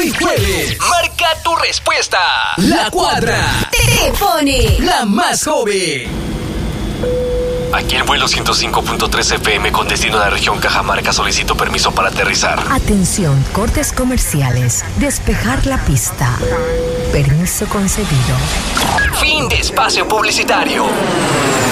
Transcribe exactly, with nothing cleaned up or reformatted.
Hoy jueves. Marca tu respuesta. La Cuadra. Te pone la más joven. Aquí el vuelo ciento cinco punto tres F M con destino a la región Cajamarca. Solicito permiso para aterrizar. Atención, cortes comerciales. Despejar la pista. Permiso concedido. Fin de espacio publicitario.